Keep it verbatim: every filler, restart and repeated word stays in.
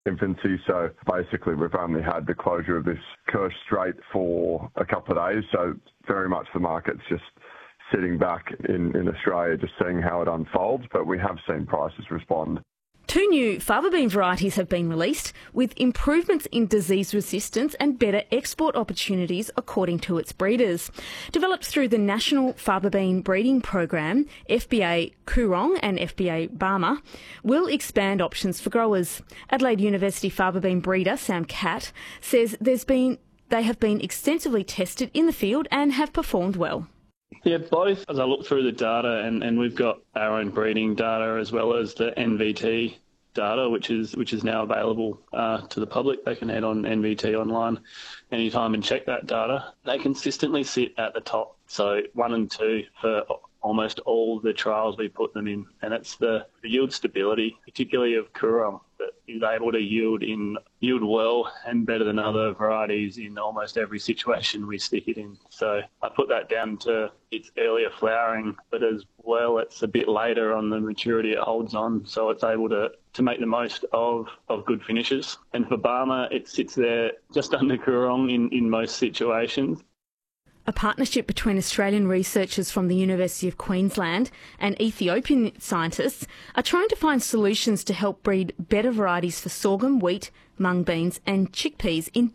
infancy. So basically we've only had the closure of this Kersh Strait for a couple of days. So very much the market's just sitting back in, in Australia, just seeing how it unfolds. But we have seen prices respond. Two new fava bean varieties have been released with improvements in disease resistance and better export opportunities according to its breeders. Developed through the National Fava Bean Breeding Program, F B A Coorong and F B A Barmer will expand options for growers. Adelaide University fava bean breeder Sam Catt says there's been they have been extensively tested in the field and have performed well. Yeah, both. As I look through the data, and, and we've got our own breeding data as well as the N V T data, which is which is now available uh, to the public. They can head on N V T online anytime and check that data. They consistently sit at the top, so one and two for almost all the trials we put them in, and it's the, the yield stability, particularly of Coorong, that is able to yield in yield well and better than other varieties in almost every situation we stick it in. So I put that down to its earlier flowering, but as well it's a bit later on the maturity it holds on, so it's able to, to make the most of, of good finishes. And for Barmer, it sits there just under Coorong in, in most situations. A partnership between Australian researchers from the University of Queensland and Ethiopian scientists are trying to find solutions to help breed better varieties for sorghum, wheat, mung beans and chickpeas in